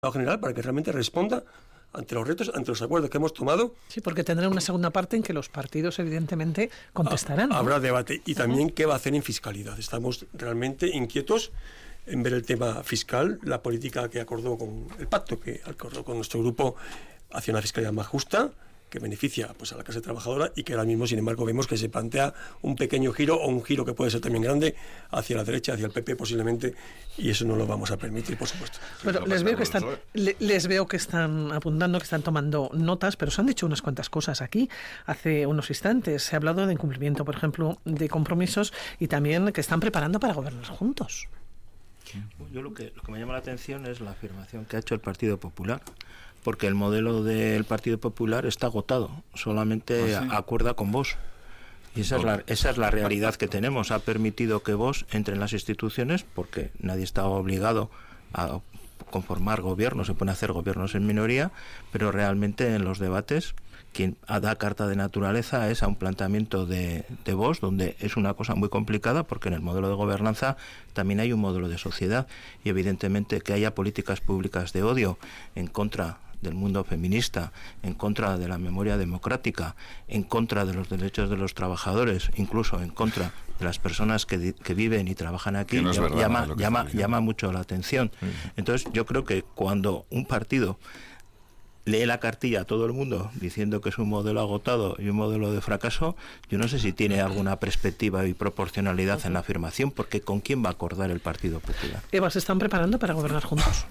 general para que realmente responda ante los retos, ante los acuerdos que hemos tomado. Sí, porque tendrá una segunda parte en que los partidos evidentemente contestarán, ¿no? Habrá debate. Y también qué va a hacer en fiscalidad. Estamos realmente inquietos en ver el tema fiscal, la política que acordó con el pacto que acordó con nuestro grupo hacia una fiscalidad más justa, que beneficia pues a la clase trabajadora, y que ahora mismo, sin embargo, vemos que se plantea un pequeño giro, o un giro que puede ser también grande, hacia la derecha, hacia el PP posiblemente, y eso no lo vamos a permitir, por supuesto. Bueno, les veo que están apuntando, que están tomando notas, pero se han dicho unas cuantas cosas aquí hace unos instantes. Se ha hablado de incumplimiento, por ejemplo, de compromisos, y también que están preparando para gobernar juntos. Yo lo que me llama la atención es la afirmación que ha hecho el Partido Popular, porque el modelo del Partido Popular está agotado, solamente acuerda con Vox. Y esa es la realidad que tenemos. Ha permitido que Vox entre en las instituciones, porque nadie estaba obligado a conformar gobiernos, se pone a hacer gobiernos en minoría, pero realmente en los debates quien da carta de naturaleza es a un planteamiento de Vox, donde es una cosa muy complicada, porque en el modelo de gobernanza también hay un modelo de sociedad, y evidentemente que haya políticas públicas de odio en contra del mundo feminista, en contra de la memoria democrática, en contra de los derechos de los trabajadores, incluso en contra de las personas que viven y trabajan aquí, no llama mucho la atención. Entonces yo creo que cuando un partido lee la cartilla a todo el mundo diciendo que es un modelo agotado y un modelo de fracaso, yo no sé si tiene alguna perspectiva y proporcionalidad en la afirmación, porque ¿con quién va a acordar el Partido Popular? Eva, ¿se están preparando para gobernar juntos?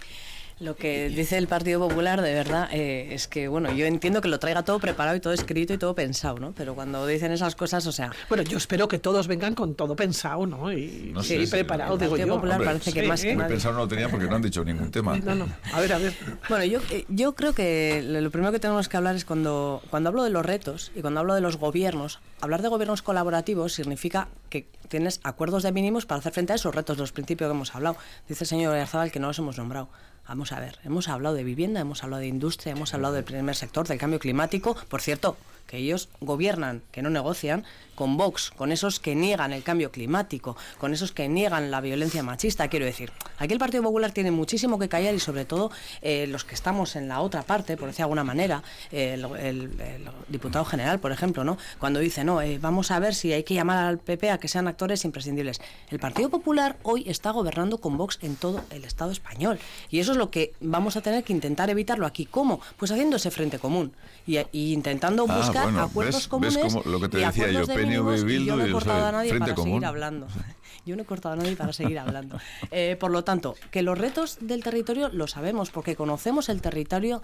Lo que dice el Partido Popular, de verdad, es que, bueno, yo entiendo que lo traiga todo preparado y todo escrito y todo pensado, ¿no? Pero cuando dicen esas cosas, o sea... Bueno, yo espero que todos vengan con todo pensado, ¿no? Y no sé, preparado, digo yo. El Partido Popular parece que más que nadie. Pensado no lo tenía porque no han dicho ningún tema. No. A ver. Bueno, yo creo que lo primero que tenemos que hablar es cuando hablo de los retos y cuando hablo de los gobiernos, hablar de gobiernos colaborativos significa que tienes acuerdos de mínimos para hacer frente a esos retos, los principios que hemos hablado. Dice el señor Oyarzabal que no los hemos nombrado. Vamos a ver, hemos hablado de vivienda, hemos hablado de industria, hemos hablado del primer sector, del cambio climático. Por cierto, que ellos gobiernan, que no negocian, con Vox, con esos que niegan el cambio climático, con esos que niegan la violencia machista. Quiero decir, aquí el Partido Popular tiene muchísimo que callar, y sobre todo los que estamos en la otra parte, por decir de alguna manera, el diputado general, por ejemplo, ¿no? Cuando dice, vamos a ver si hay que llamar al PP a que sean actores imprescindibles. El Partido Popular hoy está gobernando con Vox en todo el Estado español, y eso es lo que vamos a tener que intentar evitarlo aquí. ¿Cómo? Pues haciendo ese frente común y intentando buscar acuerdos comunes. ¿Ves lo que te decía yo? PNV, Bildu, yo no he cortado a nadie frente para común. Seguir hablando. Yo no he cortado a nadie para seguir hablando. Por lo tanto, que los retos del territorio lo sabemos, porque conocemos el territorio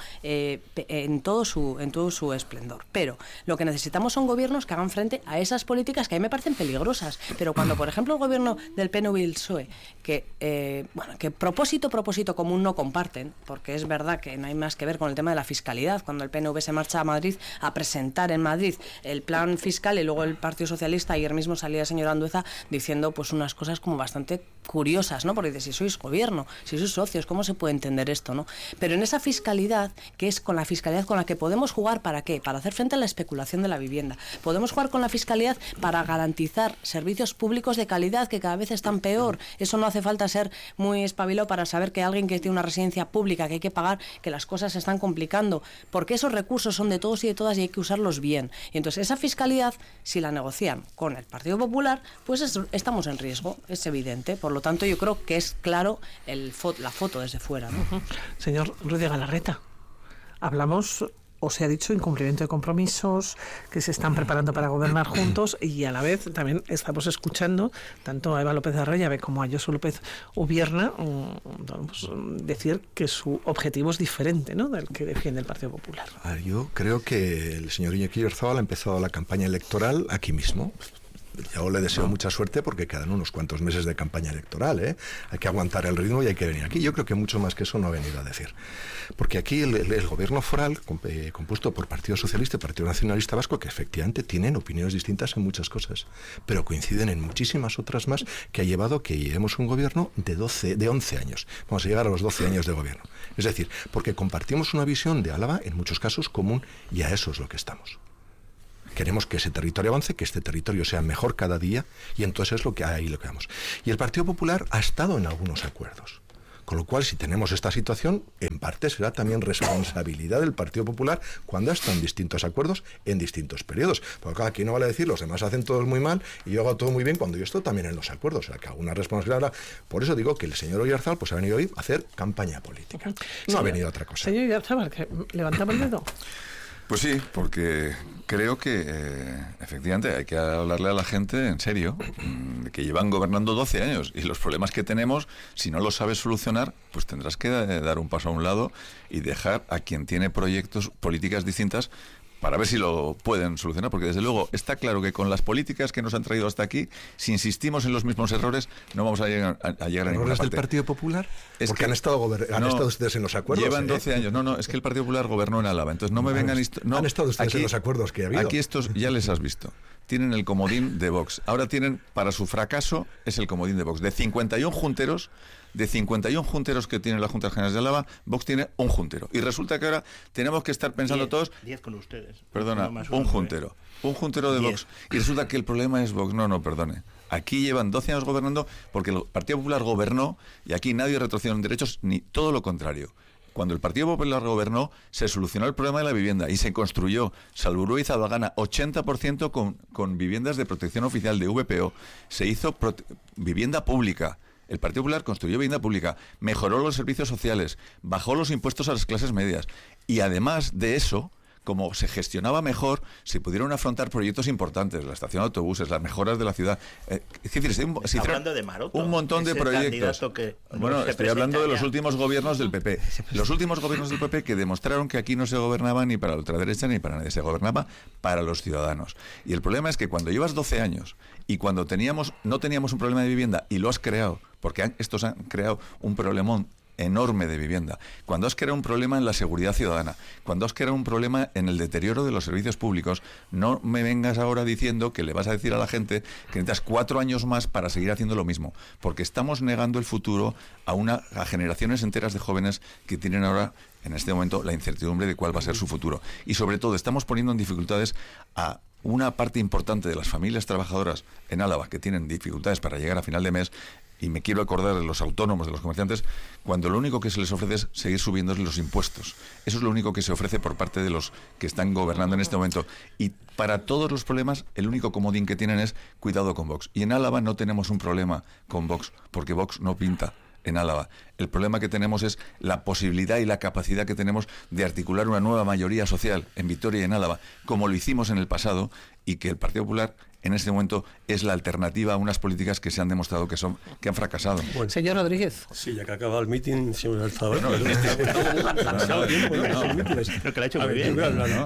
en todo su esplendor. Pero lo que necesitamos son gobiernos que hagan frente a esas políticas que a mí me parecen peligrosas. Pero cuando, por ejemplo, el gobierno del PNV y el PSOE, que propósito común no comparten, porque es verdad que no hay más que ver con el tema de la fiscalidad, cuando el PNV se marcha a Madrid a presentar en Madrid el plan fiscal, y luego el Partido Socialista, ayer mismo salía el señor Andueza diciendo pues unas cosas como bastante curiosas, ¿no? Porque dice, si sois gobierno, si sois socios, ¿cómo se puede entender esto, no? Pero en esa fiscalidad, que es con la fiscalidad con la que podemos jugar, ¿para qué? Para hacer frente a la especulación de la vivienda. Podemos jugar con la fiscalidad para garantizar servicios públicos de calidad, que cada vez están peor. Eso no hace falta ser muy espabilado para saber que alguien que tiene una residencia pública que hay que pagar, que las cosas se están complicando, porque esos recursos son de todos y de todas y hay que usarlos bien. Y entonces esa fiscalidad, si la negocian con el Partido Popular, pues estamos en riesgo, es evidente. Por lo tanto, yo creo que es claro la foto desde fuera, ¿no? Señor Ruiz de Galarreta, hablamos, o se ha dicho, incumplimiento de compromisos, que se están preparando para gobernar juntos, y a la vez también estamos escuchando tanto a Eva López de Arroyabe como a Josu López Ubierna decir que su objetivo es diferente, ¿no?, del que defiende el Partido Popular. Yo creo que el señor Iñaki Oyarzabal ha empezado la campaña electoral aquí mismo. Yo le deseo mucha suerte porque quedan unos cuantos meses de campaña electoral, ¿eh? Hay que aguantar el ritmo y hay que venir aquí. Yo creo que mucho más que eso no ha venido a decir. Porque aquí el gobierno foral, compuesto por Partido Socialista y Partido Nacionalista Vasco, que efectivamente tienen opiniones distintas en muchas cosas, pero coinciden en muchísimas otras más, que ha llevado que llevemos un gobierno de 11 años. Vamos a llegar a los 12 años de gobierno. Es decir, porque compartimos una visión de Álava, en muchos casos, común, y a eso es lo que estamos. Queremos que ese territorio avance, que este territorio sea mejor cada día, y entonces es lo que vamos. Y el Partido Popular ha estado en algunos acuerdos Con lo cual, si tenemos esta situación, en parte será también responsabilidad del Partido Popular cuando ha estado en distintos acuerdos en distintos periodos. Porque aquí no vale decir los demás hacen todos muy mal y yo hago todo muy bien cuando yo estoy también en los acuerdos. O sea, que alguna responsabilidad. Por eso digo que el señor Oyarzabal pues ha venido hoy a hacer campaña política. No ha venido a otra cosa. Señor Oyarzabal, que levantaba el dedo. Pues sí, porque creo que efectivamente hay que hablarle a la gente en serio, que llevan gobernando 12 años y los problemas que tenemos, si no los sabes solucionar, pues tendrás que dar un paso a un lado y dejar a quien tiene proyectos, políticas distintas, para ver si lo pueden solucionar, porque desde luego está claro que con las políticas que nos han traído hasta aquí, si insistimos en los mismos errores, no vamos a llegar a ninguna parte. ¿Del Partido Popular? Es porque que han estado ustedes en los acuerdos. Llevan 12 años. No, es que el Partido Popular gobernó en Álava, entonces no me vengan... Han estado ustedes en los acuerdos que ha habido. Aquí estos ya les has visto. Tienen el comodín de Vox. Ahora tienen, para su fracaso, es el comodín de Vox. De 51 junteros que tiene la Junta General de Álava, Vox tiene un juntero. Y resulta que ahora tenemos que estar pensando 10 todos... 10 con ustedes. Perdona, un juntero. Un juntero de 10. Vox. Y resulta que el problema es Vox. No, perdone. Aquí llevan 12 años gobernando porque el Partido Popular gobernó y aquí nadie retrocedió en derechos, ni todo lo contrario. Cuando el Partido Popular gobernó, se solucionó el problema de la vivienda y se construyó Salburú y Zabagana 80% con viviendas de protección oficial de VPO. Se hizo vivienda pública. El Partido Popular construyó vivienda pública, mejoró los servicios sociales, bajó los impuestos a las clases medias. Y además de eso, como se gestionaba mejor, se pudieron afrontar proyectos importantes, la estación de autobuses, las mejoras de la ciudad. Es decir, se hablando de Maroto, un montón de proyectos. Bueno, estoy hablando de los últimos gobiernos del PP. Los últimos gobiernos del PP que demostraron que aquí no se gobernaba ni para la ultraderecha ni para nadie, se gobernaba para los ciudadanos. Y el problema es que cuando llevas 12 años y cuando no teníamos un problema de vivienda y lo has creado, porque estos han creado un problemón enorme de vivienda, cuando has creado un problema en la seguridad ciudadana, cuando has creado un problema en el deterioro de los servicios públicos, no me vengas ahora diciendo que le vas a decir a la gente que necesitas 4 años más para seguir haciendo lo mismo, porque estamos negando el futuro a generaciones enteras de jóvenes que tienen ahora, en este momento, la incertidumbre de cuál va a ser su futuro. Y sobre todo, estamos poniendo en dificultades a una parte importante de las familias trabajadoras en Álava que tienen dificultades para llegar a final de mes. Y me quiero acordar de los autónomos, de los comerciantes, cuando lo único que se les ofrece es seguir subiendo los impuestos. Eso es lo único que se ofrece por parte de los que están gobernando en este momento. Y para todos los problemas, el único comodín que tienen es cuidado con Vox. Y en Álava no tenemos un problema con Vox, porque Vox no pinta en Álava. El problema que tenemos es la posibilidad y la capacidad que tenemos de articular una nueva mayoría social en Vitoria y en Álava, como lo hicimos en el pasado, y que el Partido Popular en este momento es la alternativa a unas políticas que se han demostrado que han fracasado. Bueno, señor Rodríguez. Sí, ya que acaba el meeting, señor Oyarzabal. Creo que lo ha hecho muy bien.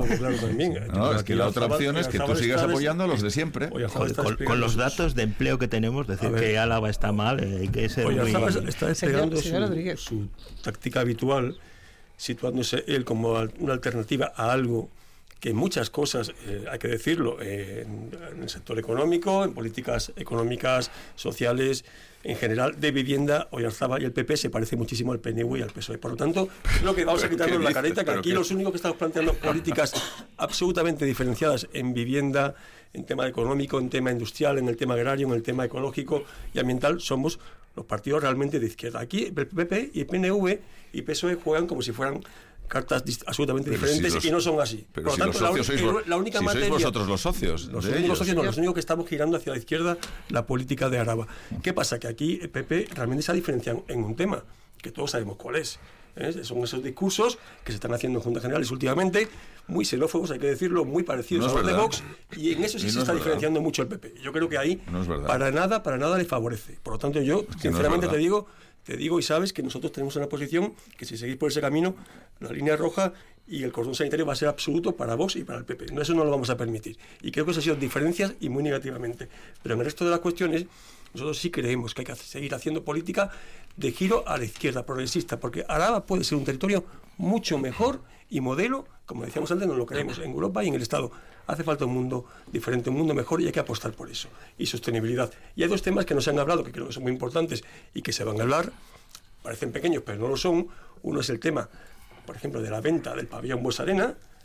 Es que la otra opción es que tú sigas apoyando a los de siempre. Con los datos de empleo que tenemos, decir que Álava está mal, hay que ser muy... Está desplegando su táctica habitual, situándose él como una alternativa a algo que en muchas cosas, hay que decirlo, en el sector económico, en políticas económicas, sociales, en general, de vivienda, Oyarzabal y el PP se parece muchísimo al PNV y al PSOE. Por lo tanto, creo que vamos a quitarnos la careta, que aquí los únicos que estamos planteando políticas absolutamente diferenciadas en vivienda, en tema económico, en tema industrial, en el tema agrario, en el tema ecológico y ambiental, somos los partidos realmente de izquierda. Aquí el PP y el PNV y PSOE juegan como si fueran cartas absolutamente diferentes y no son así. Pero por lo tanto, la única materia, sois vosotros los socios. Los únicos socios, no, los únicos que estamos girando hacia la izquierda la política de Araba. ¿Qué pasa? Que aquí el PP realmente se ha diferenciado en un tema, que todos sabemos cuál es. Son esos discursos que se están haciendo en Juntas Generales últimamente, muy xenófobos, hay que decirlo, muy parecidos a los de Vox, y en eso sí se está diferenciando mucho el PP. Yo creo que ahí para nada le favorece. Por lo tanto, yo, sinceramente te digo y sabes que nosotros tenemos una posición que si seguís por ese camino, la línea roja y el cordón sanitario va a ser absoluto para Vox y para el PP. No, eso no lo vamos a permitir. Y creo que eso ha sido diferencias y muy negativamente. Pero en el resto de las cuestiones, nosotros sí creemos que hay que seguir haciendo política de giro a la izquierda progresista, porque Araba puede ser un territorio mucho mejor y modelo, como decíamos antes, nos lo creemos en Europa y en el Estado. Hace falta un mundo diferente, un mundo mejor, y hay que apostar por eso. Y sostenibilidad. Y hay dos temas que no se han hablado, que creo que son muy importantes y que se van a hablar. Parecen pequeños, pero no lo son. Uno es el tema, por ejemplo, de la venta del pabellón Bues Arena,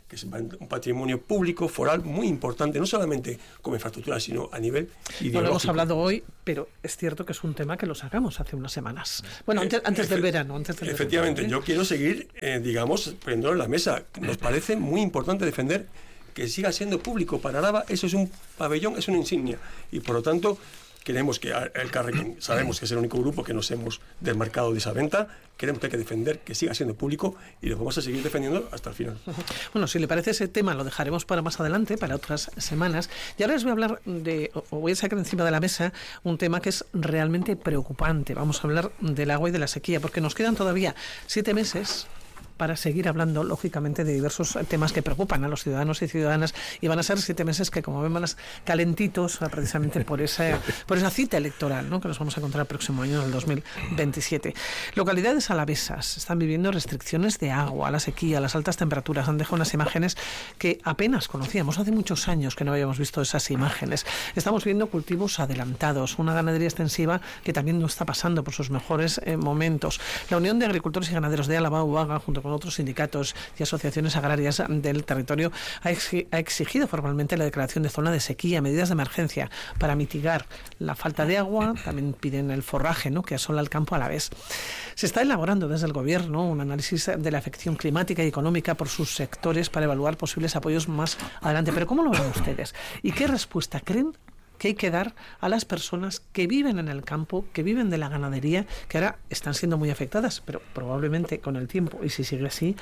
que es un patrimonio público, foral, muy importante, no solamente como infraestructura, sino a nivel ideológico. No lo hemos hablado hoy, pero es cierto que es un tema que lo sacamos hace unas semanas. Bueno, antes del verano. Efectivamente, yo quiero seguir, poniéndolo en la mesa. Nos parece muy importante defender que siga siendo público para Araba. Eso es un pabellón, es una insignia. Y por lo tanto, queremos que el Carrequín, sabemos que es el único grupo que nos hemos desmarcado de esa venta, queremos que hay que defender que siga siendo público y lo vamos a seguir defendiendo hasta el final. Bueno, si le parece ese tema lo dejaremos para más adelante, para otras semanas. Y ahora les voy a hablar voy a sacar encima de la mesa un tema que es realmente preocupante. Vamos a hablar del agua y de la sequía, porque nos quedan todavía 7 meses para seguir hablando, lógicamente, de diversos temas que preocupan a los ciudadanos y ciudadanas, y van a ser 7 meses que, como ven, van a ser calentitos precisamente por esa cita electoral, ¿no?, que nos vamos a encontrar el próximo año, en el 2027. Localidades alavesas están viviendo restricciones de agua, la sequía, las altas temperaturas. Han dejado unas imágenes que apenas conocíamos. Hace muchos años que no habíamos visto esas imágenes. Estamos viendo cultivos adelantados, una ganadería extensiva que también no está pasando por sus mejores momentos. La Unión de Agricultores y Ganaderos de Álava, UAGA, junto con otros sindicatos y asociaciones agrarias del territorio, ha exigido formalmente la declaración de zona de sequía, medidas de emergencia para mitigar la falta de agua. También piden el forraje, ¿no?, que asola el campo alavés. Se está elaborando desde el Gobierno un análisis de la afección climática y económica por sus sectores para evaluar posibles apoyos más adelante. Pero ¿cómo lo ven ustedes? ¿Y qué respuesta creen que hay que dar a las personas que viven en el campo, que viven de la ganadería, que ahora están siendo muy afectadas, pero probablemente con el tiempo, y si sigue así,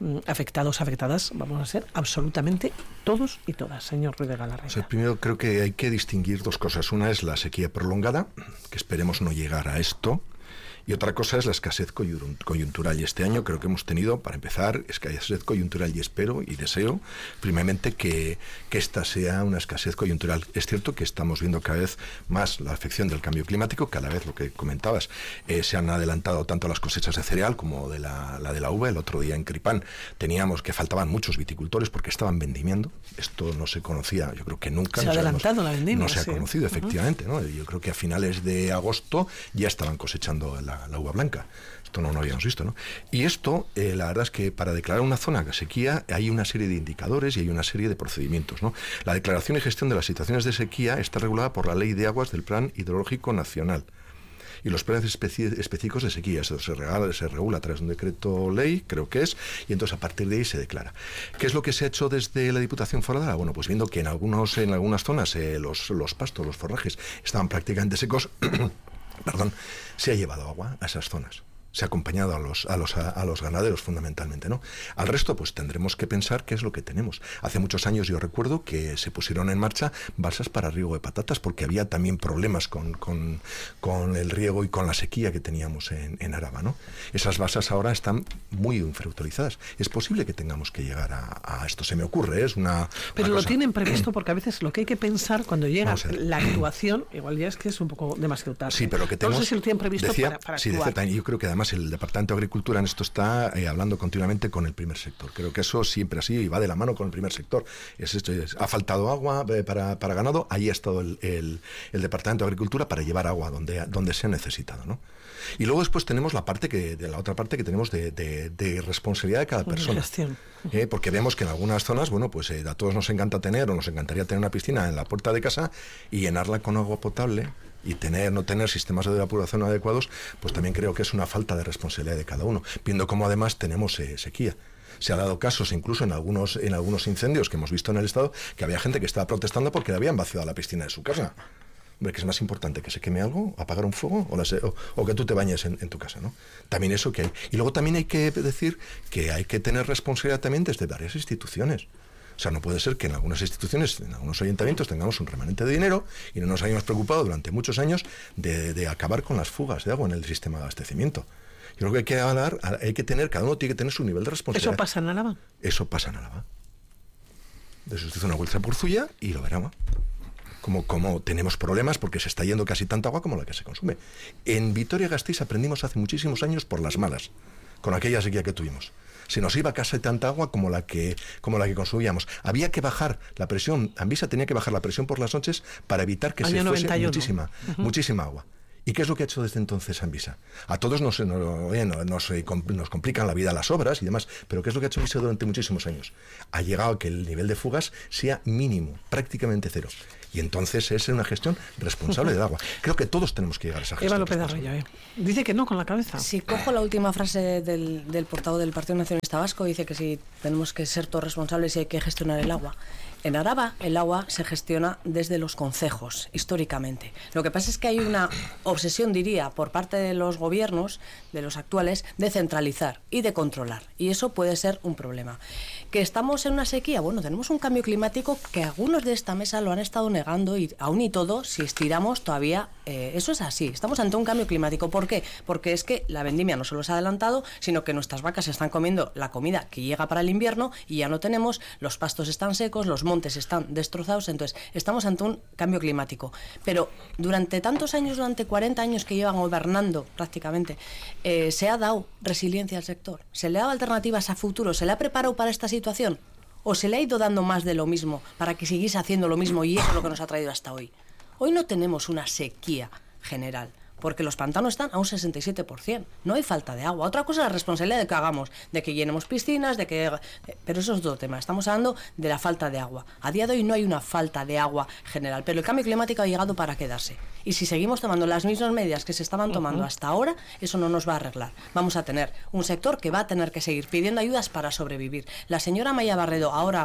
afectadas, vamos a ser absolutamente todos y todas, señor Ruiz de Galarreta? O sea, primero creo que hay que distinguir 2 cosas. Una es la sequía prolongada, que esperemos no llegar a esto, y otra cosa es la escasez coyuntural. Y este año creo que hemos tenido, para empezar, escasez coyuntural, y espero y deseo firmemente que esta sea una escasez coyuntural. Es cierto que estamos viendo cada vez más la afección del cambio climático, que a la vez, lo que comentabas, se han adelantado tanto las cosechas de cereal como de la de la uva. El otro día en Cripán teníamos que faltaban muchos viticultores porque estaban vendimiando. Esto no se conocía, yo creo que nunca. Se ha adelantado la vendimia. No se ha conocido, efectivamente, ¿no? Yo creo que a finales de agosto ya estaban cosechando la uva blanca. Esto no lo habíamos visto, ¿no? Y esto, la verdad es que para declarar una zona de sequía hay una serie de indicadores y hay una serie de procedimientos, ¿no? La declaración y gestión de las situaciones de sequía está regulada por la Ley de Aguas del Plan Hidrológico Nacional. Y los planes específicos de sequía se regula a través de un decreto ley, creo que es, y entonces a partir de ahí se declara. ¿Qué es lo que se ha hecho desde la Diputación Foral de Álava? Bueno, pues viendo que en algunas zonas los pastos, los forrajes estaban prácticamente secos, se ha llevado agua a esas zonas. Se ha acompañado a los ganaderos fundamentalmente, ¿no? Al resto, pues tendremos que pensar qué es lo que tenemos. Hace muchos años yo recuerdo que se pusieron en marcha balsas para riego de patatas porque había también problemas con el riego y con la sequía que teníamos en Araba, ¿no? Esas balsas ahora están muy infrautilizadas. Es posible que tengamos que llegar a esto. Se me ocurre, es una Pero una lo cosa. tienen previsto, porque a veces lo que hay que pensar cuando llega la actuación, igual ya es que es un poco demasiado tarde. Sí, pero que no tenemos, sé si lo tienen previsto para sí, actuar. yo creo que además el Departamento de Agricultura en esto está hablando continuamente con el primer sector. Creo que eso siempre así y va de la mano con el primer sector. Ha faltado agua para ganado, ahí ha estado el Departamento de Agricultura para llevar agua donde se ha necesitado, ¿no? Y luego después tenemos la otra parte que tenemos de responsabilidad de cada persona. Porque vemos que en algunas zonas, bueno, pues a todos nos encanta tener o nos encantaría tener una piscina en la puerta de casa y llenarla con agua potable y no tener sistemas de depuración adecuados, pues también creo que es una falta de responsabilidad de cada uno, viendo cómo además tenemos sequía. Se ha dado casos incluso en algunos incendios que hemos visto en el Estado que había gente que estaba protestando porque le habían vaciado la piscina de su casa. Hombre, ¿qué es más importante? ¿Que se queme algo? ¿Apagar un fuego? ¿O que tú te bañes en tu casa, ¿no? También eso que hay. Y luego también hay que decir que hay que tener responsabilidad también desde varias instituciones. O sea, no puede ser que en algunas instituciones, en algunos ayuntamientos, tengamos un remanente de dinero y no nos hayamos preocupado durante muchos años de acabar con las fugas de agua en el sistema de abastecimiento. Yo creo que cada uno tiene que tener su nivel de responsabilidad. ¿Eso pasa en Álava? Eso pasa en Álava. De eso se hizo una vuelta por Zuya y lo verá. Como tenemos problemas porque se está yendo casi tanta agua como la que se consume. En Vitoria-Gasteiz aprendimos hace muchísimos años por las malas, con aquella sequía que tuvimos. Se nos iba casi tanta agua como la que consumíamos. Había que bajar la presión, Anvisa tenía que bajar la presión por las noches para evitar que se fuese muchísima agua. ¿Y qué es lo que ha hecho desde entonces Anvisa? A todos nos complican la vida las obras y demás, pero ¿qué es lo que ha hecho Anvisa durante muchísimos años? Ha llegado a que el nivel de fugas sea mínimo, prácticamente cero. Y entonces es una gestión responsable del agua. Creo que todos tenemos que llegar a esa gestión. Eva López Arroyo, dice que no con la cabeza. Si cojo la última frase del portavoz del Partido Nacionalista Vasco, dice que sí, tenemos que ser todos responsables y hay que gestionar el agua. En Araba el agua se gestiona desde los concejos, históricamente. Lo que pasa es que hay una obsesión, diría, por parte de los gobiernos, de los actuales, de centralizar y de controlar. Y eso puede ser un problema. ¿Que estamos en una sequía? Bueno, tenemos un cambio climático que algunos de esta mesa lo han estado negando y aún y todo, si estiramos todavía, eso es así. Estamos ante un cambio climático. ¿Por qué? Porque es que la vendimia no solo se ha adelantado, sino que nuestras vacas están comiendo la comida que llega para el invierno y ya no tenemos, los pastos están secos, los montes están destrozados, entonces estamos ante un cambio climático. Pero durante tantos años, durante 40 años que llevan gobernando prácticamente, se ha dado resiliencia al sector, se le ha dado alternativas a futuro, se le ha preparado para esta situación o se le ha ido dando más de lo mismo para que siguiese haciendo lo mismo y eso es lo que nos ha traído hasta hoy. Hoy no tenemos una sequía general, porque los pantanos están a un 67%. No hay falta de agua. Otra cosa es la responsabilidad de que hagamos, de que llenemos piscinas, pero eso es otro tema. Estamos hablando de la falta de agua. A día de hoy no hay una falta de agua general, pero el cambio climático ha llegado para quedarse. Y si seguimos tomando las mismas medidas que se estaban tomando hasta ahora, eso no nos va a arreglar. Vamos a tener un sector que va a tener que seguir pidiendo ayudas para sobrevivir. La señora Maya Barredo, ahora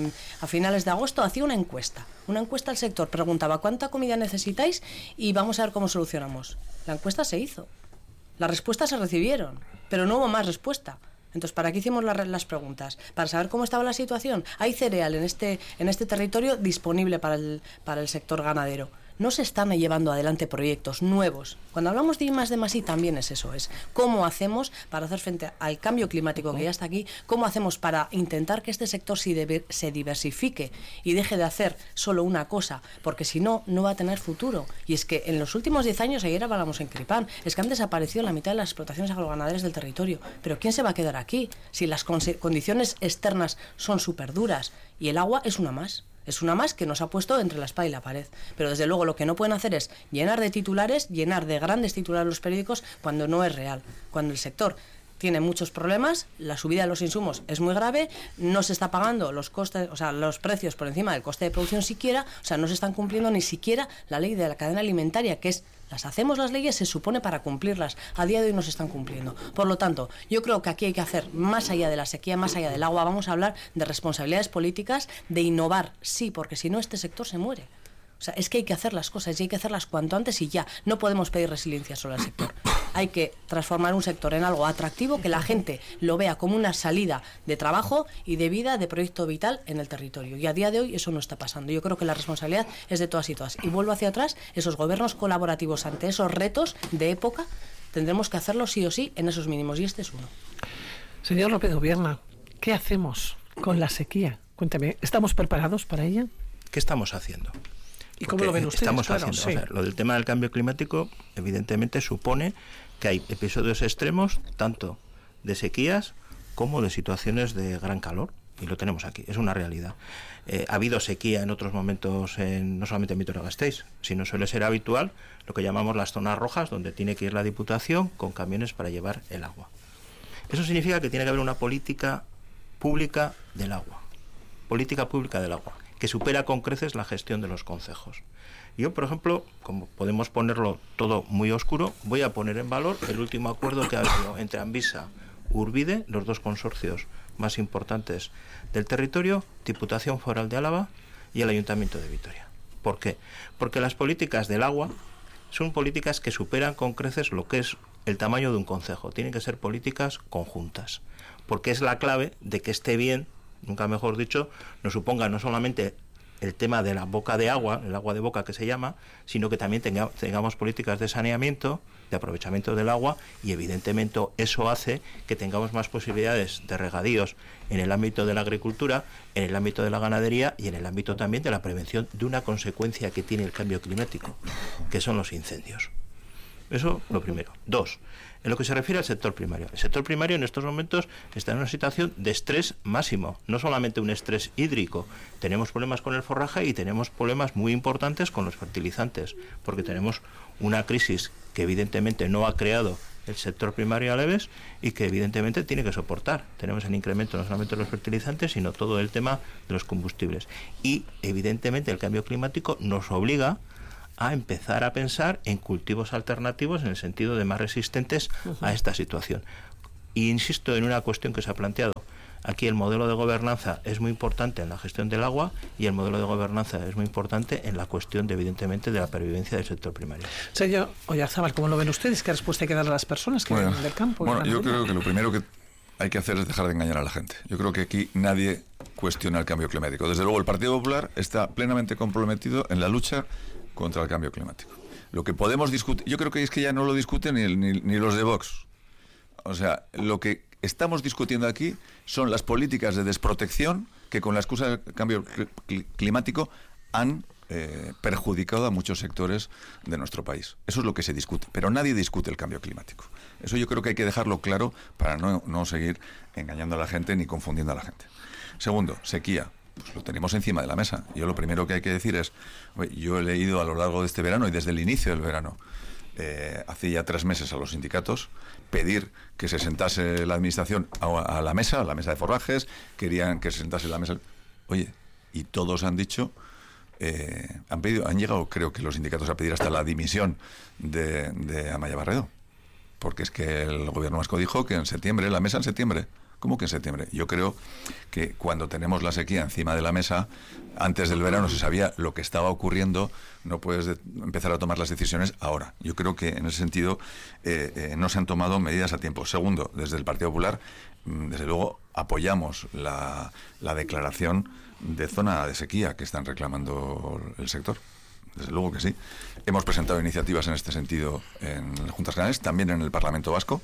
a finales de agosto, hacía una encuesta. Una encuesta al sector, preguntaba ¿cuánta comida necesitáis? Y vamos a ver cómo solucionamos. La encuesta se hizo, las respuestas se recibieron, pero no hubo más respuesta. Entonces, ¿para qué hicimos las preguntas? Para saber cómo estaba la situación. Hay cereal en este territorio disponible para el sector ganadero. No se están llevando adelante proyectos nuevos. Cuando hablamos de I+D+I también es eso, es cómo hacemos para hacer frente al cambio climático que ya está aquí, cómo hacemos para intentar que este sector se diversifique y deje de hacer solo una cosa, porque si no, no va a tener futuro. Y es que en los últimos 10 años, ayer hablábamos en Cripán, es que han desaparecido la mitad de las explotaciones agroganaderas del territorio. Pero ¿quién se va a quedar aquí si las condiciones externas son súper duras? Y el agua es una más. Es una más que nos ha puesto entre la espada y la pared. Pero desde luego lo que no pueden hacer es llenar de titulares, llenar de grandes titulares los periódicos cuando no es real. Cuando el sector tiene muchos problemas, la subida de los insumos es muy grave, no se está pagando los costes, o sea, los precios por encima del coste de producción siquiera, o sea, no se están cumpliendo ni siquiera la ley de la cadena alimentaria, que es las hacemos las leyes, se supone para cumplirlas. A día de hoy no se están cumpliendo. Por lo tanto, yo creo que aquí hay que hacer, más allá de la sequía, más allá del agua, vamos a hablar de responsabilidades políticas, de innovar, sí, porque si no este sector se muere. O sea, es que hay que hacer las cosas y hay que hacerlas cuanto antes y ya. No podemos pedir resiliencia solo al sector. Hay que transformar un sector en algo atractivo, que la gente lo vea como una salida de trabajo y de vida, de proyecto vital en el territorio. Y a día de hoy eso no está pasando. Yo creo que la responsabilidad es de todas y todas. Y vuelvo hacia atrás, esos gobiernos colaborativos ante esos retos de época, tendremos que hacerlo sí o sí en esos mínimos. Y este es uno. Señor López Gobierna, ¿qué hacemos con la sequía? Cuéntame, ¿estamos preparados para ella? ¿Qué estamos haciendo? ¿Y cómo lo ven ustedes? Estamos haciendo. Sí. O sea, lo del tema del cambio climático, evidentemente, supone que hay episodios extremos, tanto de sequías como de situaciones de gran calor. Y lo tenemos aquí, es una realidad. Ha habido sequía en otros momentos, no solamente en Vitoria-Gasteiz, sino suele ser habitual lo que llamamos las zonas rojas, donde tiene que ir la Diputación con camiones para llevar el agua. Eso significa que tiene que haber una política pública del agua. Política pública del agua, que supera con creces la gestión de los concejos. Yo, por ejemplo, como podemos ponerlo todo muy oscuro, voy a poner en valor el último acuerdo que ha habido entre Anvisa, Urbide, los dos consorcios más importantes del territorio, Diputación Foral de Álava y el Ayuntamiento de Vitoria. ¿Por qué? Porque las políticas del agua son políticas que superan con creces lo que es el tamaño de un concejo. Tienen que ser políticas conjuntas, porque es la clave de que esté bien, nunca mejor dicho, nos suponga no solamente el tema de la boca de agua, el agua de boca que se llama, sino que también tengamos políticas de saneamiento, de aprovechamiento del agua, y evidentemente eso hace que tengamos más posibilidades de regadíos en el ámbito de la agricultura, en el ámbito de la ganadería y en el ámbito también de la prevención de una consecuencia que tiene el cambio climático, que son los incendios. Eso lo primero. 2. En lo que se refiere al sector primario. El sector primario en estos momentos está en una situación de estrés máximo. No solamente un estrés hídrico. Tenemos problemas con el forraje y tenemos problemas muy importantes con los fertilizantes. Porque tenemos una crisis que evidentemente no ha creado el sector primario aleves y que evidentemente tiene que soportar. Tenemos el incremento no solamente de los fertilizantes, sino todo el tema de los combustibles. Y evidentemente el cambio climático nos obliga a empezar a pensar en cultivos alternativos en el sentido de más resistentes a esta situación. Y insisto en una cuestión que se ha planteado. Aquí el modelo de gobernanza es muy importante en la gestión del agua y el modelo de gobernanza es muy importante en la cuestión, evidentemente, de la pervivencia del sector primario. Señor Oyarzábal, ¿cómo lo ven ustedes? ¿Qué respuesta hay que darle a las personas que vienen del campo? Bueno, yo creo que lo primero que hay que hacer es dejar de engañar a la gente. Yo creo que aquí nadie cuestiona el cambio climático. Desde luego el Partido Popular está plenamente comprometido en la lucha contra el cambio climático. Lo que podemos discutir, yo creo que es que ya no lo discuten ni los de Vox. O sea, lo que estamos discutiendo aquí son las políticas de desprotección que con la excusa del cambio climático han perjudicado a muchos sectores de nuestro país. Eso es lo que se discute, pero nadie discute el cambio climático. Eso yo creo que hay que dejarlo claro para no seguir engañando a la gente ni confundiendo a la gente. Segundo, sequía. Pues lo tenemos encima de la mesa. Yo lo primero que hay que decir es, yo he leído a lo largo de este verano y desde el inicio del verano, hace ya 3 meses a los sindicatos, pedir que se sentase la administración a la mesa de forrajes, querían que se sentase la mesa. Oye, y todos han dicho, han llegado, creo que los sindicatos, a pedir hasta la dimisión de Amaya Barredo, porque es que el gobierno vasco dijo que en septiembre, la mesa en septiembre. ¿Cómo que en septiembre? Yo creo que cuando tenemos la sequía encima de la mesa, antes del verano se sabía lo que estaba ocurriendo, no puedes empezar a tomar las decisiones ahora. Yo creo que en ese sentido no se han tomado medidas a tiempo. Segundo, desde el Partido Popular, desde luego apoyamos la declaración de zona de sequía que están reclamando el sector. Desde luego que sí. Hemos presentado iniciativas en este sentido en las Juntas Generales, también en el Parlamento Vasco.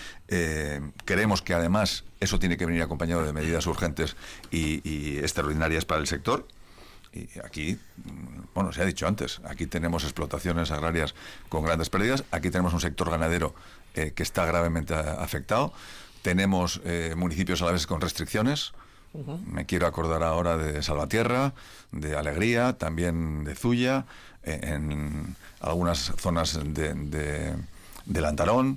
Creemos que además eso tiene que venir acompañado de medidas urgentes y extraordinarias para el sector. Y aquí, bueno, se ha dicho antes, aquí tenemos explotaciones agrarias con grandes pérdidas, aquí tenemos un sector ganadero que está gravemente afectado, tenemos municipios a la vez con restricciones. Me quiero acordar ahora de Salvatierra, de Alegría, también de Zuya, en algunas zonas de Lantarón.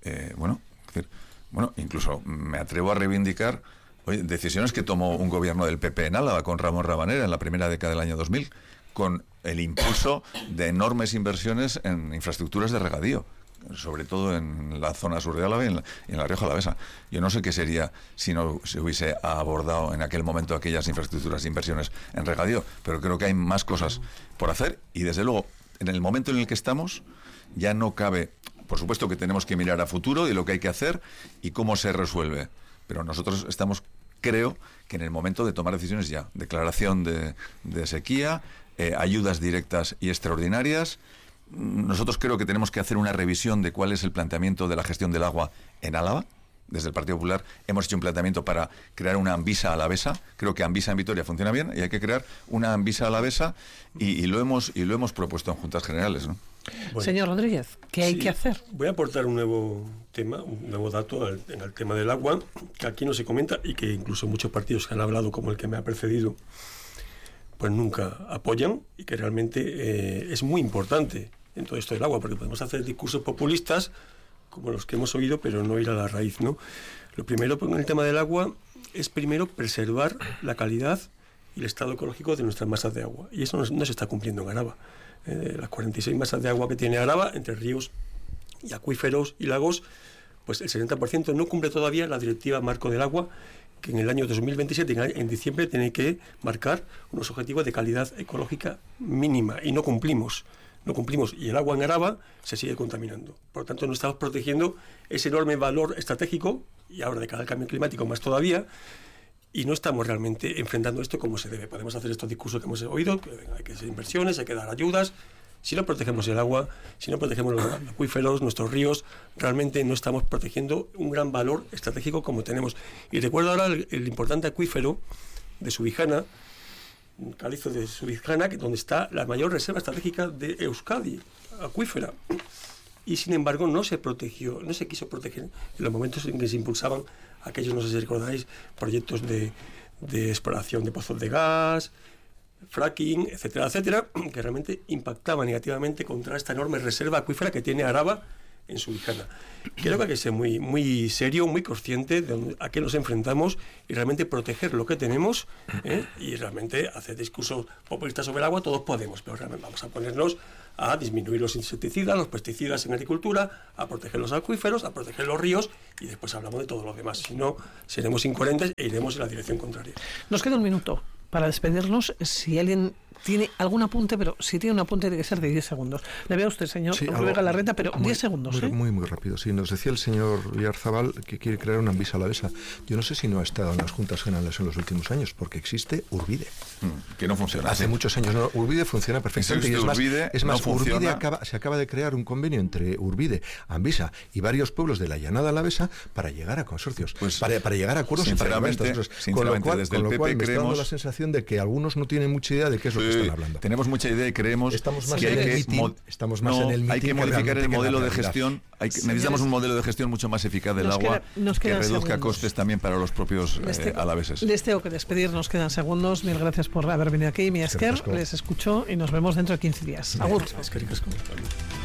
Bueno, incluso me atrevo a reivindicar decisiones que tomó un gobierno del PP en Álava con Ramón Rabanera en la primera década del año 2000, con el impulso de enormes inversiones en infraestructuras de regadío, sobre todo en la zona sur de Álava y en la Rioja Alavesa. Yo no sé qué sería si no se hubiese abordado en aquel momento aquellas infraestructuras de inversiones en regadío, pero creo que hay más cosas por hacer y desde luego en el momento en el que estamos ya no cabe. Por supuesto que tenemos que mirar a futuro y lo que hay que hacer y cómo se resuelve. Pero nosotros estamos, creo, que en el momento de tomar decisiones ya. Declaración de sequía, ayudas directas y extraordinarias. Nosotros creo que tenemos que hacer una revisión de cuál es el planteamiento de la gestión del agua en Álava. Desde el Partido Popular hemos hecho un planteamiento para crear una Anvisa alavesa. Creo que Anvisa en Vitoria funciona bien y hay que crear una Anvisa alavesa y lo hemos propuesto en Juntas Generales, ¿no? Bueno, señor Rodríguez, ¿qué hay que hacer? Voy a aportar un nuevo tema, un nuevo dato en el tema del agua, que aquí no se comenta y que incluso muchos partidos que han hablado, como el que me ha precedido, pues nunca apoyan y que realmente es muy importante en todo esto del agua, porque podemos hacer discursos populistas como los que hemos oído, pero no ir a la raíz, ¿no? Lo primero en el tema del agua es primero preservar la calidad y el estado ecológico de nuestras masas de agua, y eso no se está cumpliendo en Araba. Las 46 masas de agua que tiene Araba, entre ríos y acuíferos y lagos, pues el 70% no cumple todavía la directiva marco del agua, que en el año 2027, en diciembre, tiene que marcar unos objetivos de calidad ecológica mínima, y no cumplimos, y el agua en Araba se sigue contaminando. Por lo tanto, no estamos protegiendo ese enorme valor estratégico, y ahora de cara al cambio climático más todavía, y no estamos realmente enfrentando esto como se debe. Podemos hacer estos discursos que hemos oído, que hay que hacer inversiones, hay que dar ayudas. Si no protegemos el agua, si no protegemos los acuíferos, nuestros ríos, realmente no estamos protegiendo un gran valor estratégico como tenemos. Y recuerdo ahora el importante acuífero de Subijana, un calizo de Subijana, donde está la mayor reserva estratégica de Euskadi, acuífera. y sin embargo no se protegió, no se quiso proteger en los momentos en que se impulsaban aquellos, no sé si recordáis, proyectos de exploración de pozos de gas, fracking, etcétera, etcétera, que realmente impactaba negativamente contra esta enorme reserva acuífera que tiene Araba en su Subijana. Creo que hay que ser muy, muy serio, muy consciente de a qué nos enfrentamos y realmente proteger lo que tenemos, y realmente hacer discursos populistas sobre el agua todos podemos, pero realmente vamos a ponernos a disminuir los insecticidas, los pesticidas en agricultura, a proteger los acuíferos, a proteger los ríos, y después hablamos de todo lo demás. Si no, seremos incoherentes e iremos en la dirección contraria. Nos queda un minuto para despedirnos. Si alguien tiene algún apunte, pero si tiene un apunte tiene que ser de 10 segundos. Le veo a usted, señor Rubén Galarreta, pero 10 segundos. Muy rápido. Sí, nos decía el señor Villarzábal que quiere crear una Anvisa alavesa. Yo no sé si no ha estado en las juntas generales en los últimos años, porque existe Urbide. Que no funciona. Hace muchos años no. Urbide funciona perfectamente. Y es más, Urbide se acaba de crear un convenio entre Urbide, Anvisa y varios pueblos de la llanada alavesa para llegar a consorcios, para llegar a acuerdos y para llegar a estas cosas. Con lo cual, desde el PP me está dando la sensación de que algunos no tienen mucha idea de qué es lo que están hablando. Tenemos mucha idea y creemos que hay que modificar el modelo de gestión. Necesitamos un modelo de gestión mucho más eficaz del agua, que reduzca costes también para los propios alaveses. Les tengo que despedir, nos quedan segundos. Mil gracias por haber venido aquí. Mi Esker les escuchó y nos vemos dentro de 15 días. Agur.